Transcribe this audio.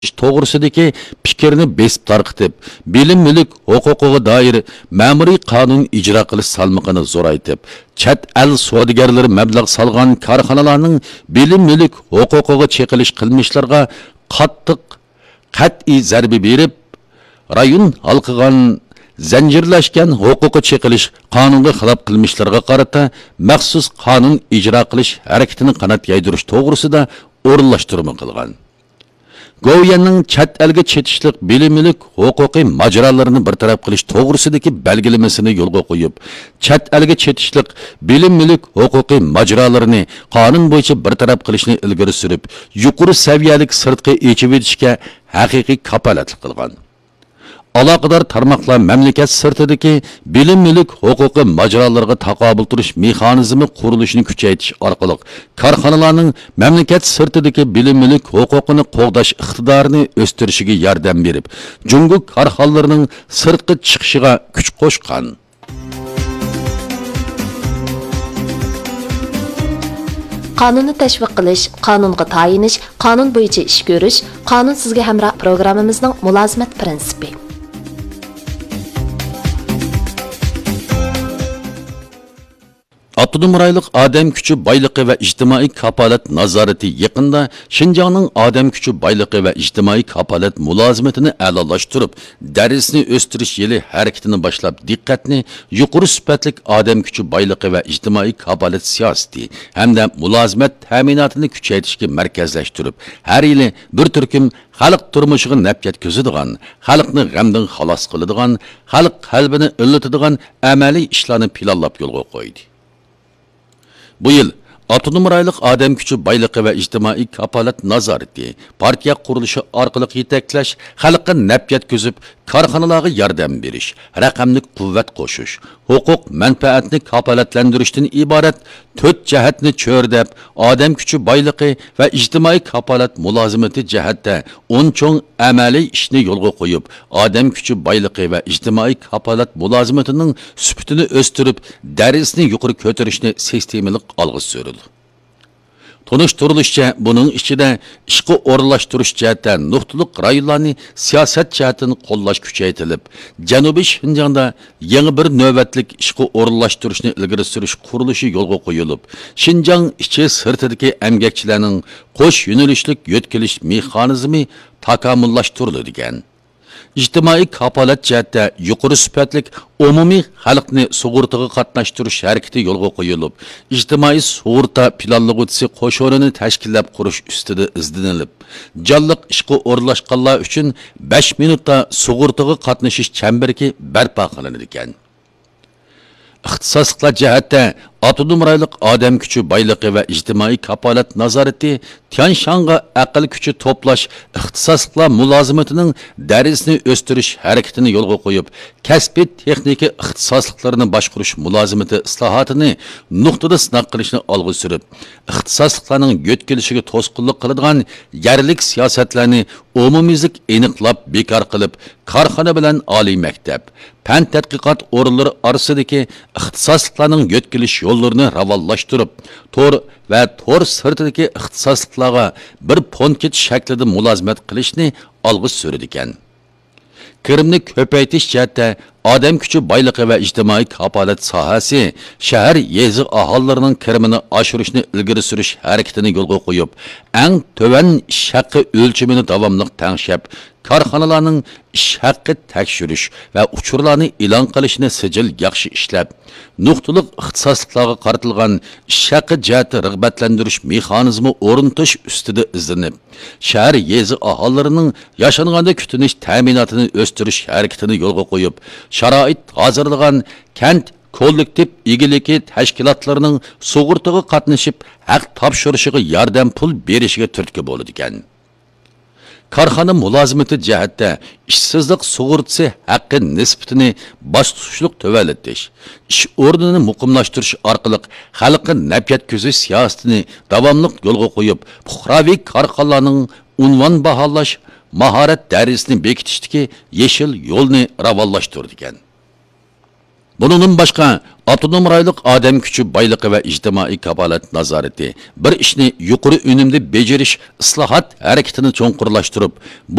to'g'risidagi fikrni besib tarqitib, bilim mulk huquqiga doir ma'muriy qonun ijro qilish salmoqini zo'raytib, chet el savdogarlari mablag' solgan korxonalarning bilim mulk huquqiga cheqilish qilmishlarga qat'iy zarba berib, rayon halqigan zanjirlashgan huquqi cheqilish qonunga xilof qilmishlarga qarata maxsus qonun ijro qilish harakatini qanot yaydirish to'g'risida o'rinlashtirma qilgan. Goviyanning chet elga chetishlik bilimlik huquqiy majralarini bartaraf qilish to'g'risidagi belgilamasini yo'lga qo'yib, chet elga chetishlik bilimlik huquqiy majralarini qonun bo'yicha bartaraf qilishni ilgari surib, yuqori saviyalik sirtqi echib etishga haqiqiy kapolatlik qilgan. Aloqador tarmoqlar mamlakat sirtidagi bilim mulk huquqi majralariga taqobil turish mexanizmi qurilishini kuchaytirish orqali korxonalarning mamlakat sirtidagi bilim mulk huquqini qo'g'dash iqtidorini o'stirishiga yordam berib, jungo korxonalarining sirtqi chiqishiga kuch qo'shgan. Qonunni tashviq qilish, qonunga tayinish, qonun bo'yicha ish ko'rish, qonun sizga hamroh programmamizning mulozimat prinsipi. Avtonom rayonlik odam kuchi boyligi va ijtimoiy kapolat nazorati yaqinda Xinjiangning odam kuchi boyligi va ijtimoiy kapolat mulozimatini a'lolashtirib, darsni o'stirish yili harakatini boshlab, diqqatni yuqori sifatli odam kuchi boyligi va ijtimoiy kapolat siyosati hamda mulozimat ta'minotini kuchaytirishga markazlashtirib, har yili bir turkum xalq turmushiga naf yetkazadigan, xalqni g'amdan xalos qiladigan, xalq qalbini illatadigan amaliy ishlarni planlab yo'lga qo'ydi. Bu yil Avtonom rayonlik odam kuchi boyligi va ijtimoiy kapolat nazorati partiya qurilishi orqali yetaklash, xalqqa naf yetkazib, korxonalarga yordam berish, raqamli quvvat qo'shish, huquq manfaatni kapolatlantirishdan iborat 4 jihatni cho'rdab, odam kuchi boyligi va ijtimoiy kapolat mulozimati jihatda 10 cho'ng amaliy ishni yo'lga qo'yib, odam kuchi boyligi va ijtimoiy kapolat mulozimatining sifatini o'stirib, darsni yuqori ko'tarishni sistemalik olg'a surildi. Tonuşturuluşça bunun içinde işqi o'rinlashtirish jihatdan nuqtaliq rayonlarni siyosat jihatdan qo'llash kuchaytirilib, Janubiy Xinjiangda yangi bir navbatlik ishqi o'rinlashtirishni ilgari surish qurilishi yo'lga qo'yilib, Xinjiang ichi sirtidagi emgakchilarning qo'sh yo'nalishlik yo'tkilish mexanizmi takomillashtirildi ekan. İjtimoiy kapolat jihatda yuqori sifatli umumiy xalqni sug'urtaga qatnashtirish harakati yo'lga qo'yilib, ijtimoiy sug'urta planlovchisi qo'shonini tashkillab qurish ustida izlanilib, jonliq ishga o'rinlashganlar uchun 5 minutda sug'urtaga qatnashish chambaragi barpo qilinadi ekan. İxtisosliklar jihatda Avtonom rayonlik odam kuchi boyligi va ijtimoiy kapolat nazorati Tianshanga aql kuchi to'plash ixtisosliklar mulozimatining darsni o'stirish harakatini yo'lga qo'yib, kasbiy texnika ixtisosliklarini boshqarish mulozimati islohotini nuqtada sinab qilishni olg'a surib, ixtisosliklarning yo'tkilishiga to'sqinlik qiladigan yerlik siyosatlarni umumiylik aniqlab bekor qilib, korxona bilan oliy maktab, fan tadqiqot o'rinlari orasidagi ixtisosliklarning yo'tkilish yo'llarini ravallashtirib, tor va tor sirtidagi ixtisosliklarga bir ponket shaklida mulozimat qilishni olg'a surdi ekan. Kirimni ko'paytirish jihatda odam kuchi boyligi va ijtimoiy kapolat sohasi shahar yezi aholilarining kirimini oshirishni ilgari surish harakatini yo'lga qo'yib, eng to'van ish haqqi o'lchimini davomli tangshab, korxonalarning ish haqqi tekshirish va uchurlarni e'lon qilishni sijil yaxshi ishlab, nuqtaliq ixtisosliklarga qaratilgan ish haqqi jihati rag'batlantirish mexanizmi o'rnatish ustida izlanib, shahar yezi aholilarining yashanganda kutinish ta'minotini o'stirish harakatini yo'lga qo'yib, sharoit hozirlagan kent kollektiv egiligi tashkilotlarining sug'urtaga qatnashib, haq topshirishiga yordam pul berishiga turtki bo'ladi ekan. Korxona mulozimati jihatda ishsizlik sug'urtasi haqqi nisbatini bosqichlik to'valatish, ish o'rnini muqimlashtirish orqali xalqqa naf yetkazish siyosatini davomli yo'lga qo'yib, fuqaroviy korxonalarning unvon baholash, mahorat darsini bekitishdagi yeshil yo'lni ravallashtirdi ekan. Bundan boshqa Avtonom rayonluq odam kuchi boyligi va ijtimoiy kafolat nazorati bir ishni yuqori unumli bejirish islohot harakatini cho'nqurlashtirib